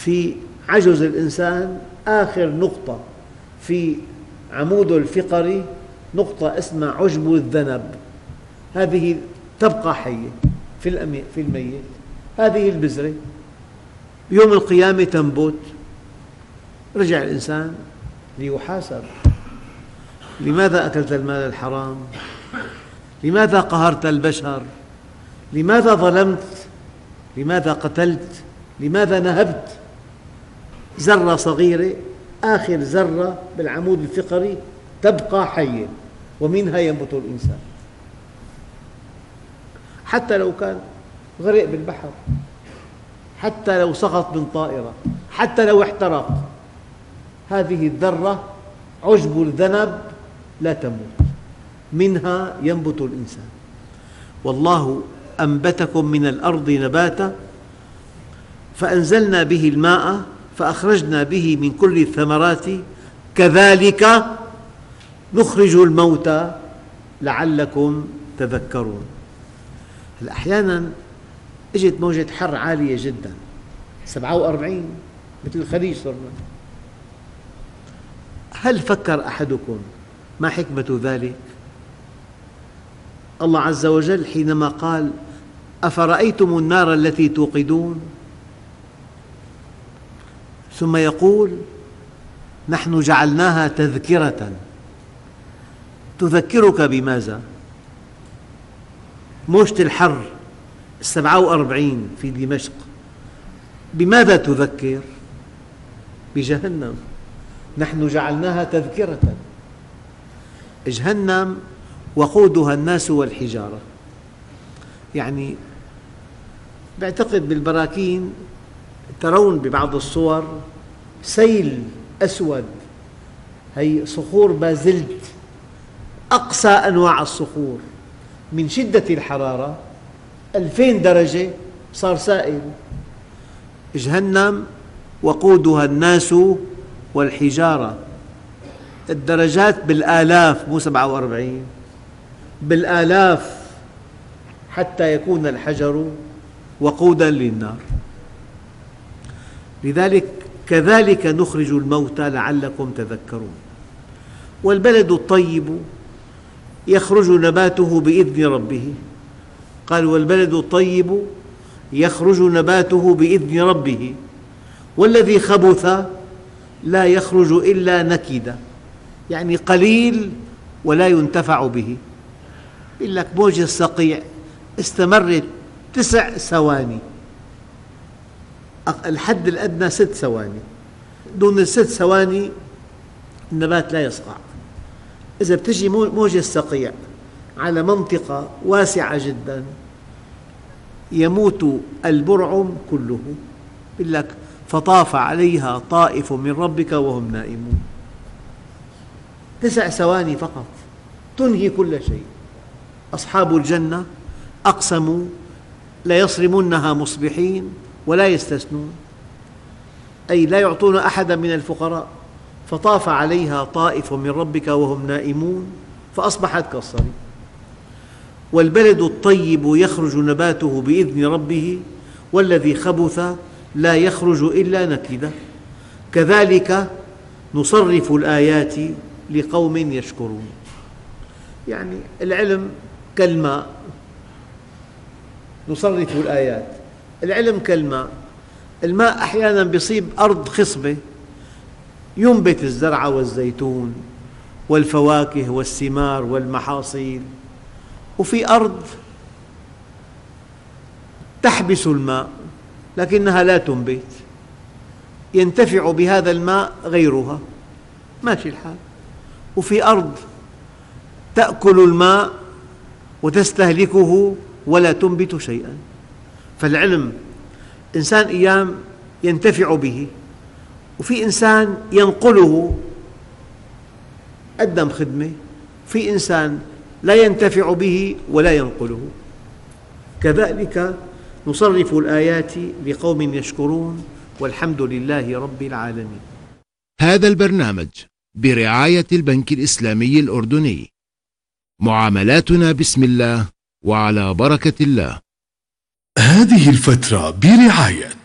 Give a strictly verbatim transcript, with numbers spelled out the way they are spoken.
في عجز الإنسان آخر نقطة في عموده الفقري نقطة اسمها عجب الذنب، هذه تبقى حية في في الميت، هذه البذرة يوم القيامة تنبت. رجع الإنسان ليحاسب: لماذا أكلت المال الحرام؟ لماذا قهرت البشر؟ لماذا ظلمت؟ لماذا قتلت؟ لماذا نهبت؟ ذرة صغيرة، آخر ذرة بالعمود الفقري تبقى حية، ومنها ينبت الإنسان. حتى لو كان غرق بالبحر، حتى لو سقط من طائرة، حتى لو احترق، هذه الذرة عجب الذنب لا تموت، منها ينبت الإنسان. والله أنبتكم من الأرض نباتا فأنزلنا به الماء فأخرجنا به من كل الثمرات كذلك نخرج الموتى لعلكم تذكرون. أحياناً اجت موجة حر عالية جداً، سبعة وأربعين مثل الخليج صرنا. هل فكر أحدكم ما حكمة ذلك؟ الله عز وجل حينما قال: أفرأيتم النار التي توقدون، ثم يقول: نحن جعلناها تذكرة. تذكرك بماذا؟ موجة الحر السبعة وأربعين في دمشق بماذا تذكر؟ بجهنم. نحن جعلناها تذكرة. جهنم وقودها الناس والحجارة. يعني بعتقد بالبراكين ترون ببعض الصور سيل أسود، هي صخور بازلت، أقصى أنواع الصخور، من شدة الحرارة ألفين درجة صار سائل. جهنم وقودها الناس والحجارة، الدرجات بالآلاف، مو سبعة وأربعين، بالآلاف، حتى يكون الحجر وقودا للنار. لذلك كذلك نخرج الموتى لعلكم تذكرون. والبلد الطيب يخرج نباته بإذن ربه. قال: والبلد الطيب يخرج نباته بإذن ربه والذي خبث لا يخرج إلا نكدا، يعني قليل ولا ينتفع به. يقول لك موجة الصقيع استمرت تسع ثواني، الحد الأدنى ست ثواني، دون الست ثواني النبات لا يصقع. إذا بتجي موجة الصقيع على منطقة واسعة جدا يموت البرعم كله. يقول لك: فطاف عليها طائف من ربك وهم نائمون. تسع ثواني فقط تنهي كل شيء. أصحاب الجنة أقسموا ليصرمنها مصبحين ولا يستثنون، أي لا يعطون أحدا من الفقراء. فطاف عليها طائف من ربك وهم نائمون فأصبحت كالصريم. والبلد الطيب يخرج نباته بإذن ربه والذي خبث لا يخرج إلا نكدا كذلك نصرف الآيات لقوم يشكرون. يعني العلم كالماء، نصرف الآيات. العلم كالماء، الماء أحياناً يصيب أرض خصبة ينبت الزرع والزيتون والفواكه والثمار والمحاصيل، وفي أرض تحبس الماء لكنها لا تنبت، ينتفع بهذا الماء غيرها، ماشي الحال. وفي أرض تأكل الماء وتستهلكه ولا تنبت شيئا. فالعلم إنسان أيام ينتفع به، وفي إنسان ينقله، قدم خدمة، في إنسان لا ينتفع به ولا ينقله. كذلك نصرف الآيات لقوم يشكرون والحمد لله رب العالمين. هذا البرنامج برعاية البنك الإسلامي الأردني. معاملاتنا بسم الله وعلى بركة الله. هذه الفترة برعاية